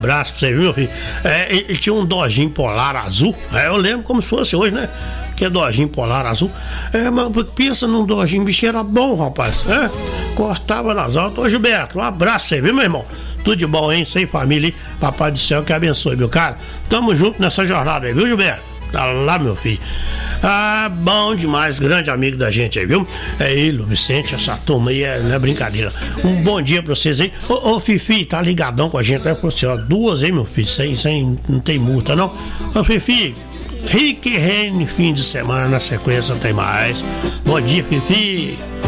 abraço pra você, viu, meu filho? Ele tinha um Dodginho Polar azul. Eu lembro como se fosse hoje, né? Que é Dodginho Polar azul. Mas pensa num Dodginho, bicho, era bom, rapaz. Cortava nas altas. Ô, Gilberto, um abraço pra você, viu, meu irmão? Tudo de bom, hein? Sem família, Papai do céu que abençoe, meu cara. Tamo junto nessa jornada aí, viu, Gilberto? Tá lá, meu filho. Bom demais, grande amigo da gente aí, viu? É ele, o Vicente, essa turma aí, não é brincadeira. Um bom dia pra vocês aí. Ô, Fifi, tá ligadão com a gente, né? Por assim, ó, 2, hein, meu filho? Sem, não tem multa, não. Ô, Fifi, Rick Renner, fim de semana, na sequência tem mais. Bom dia, Fifi.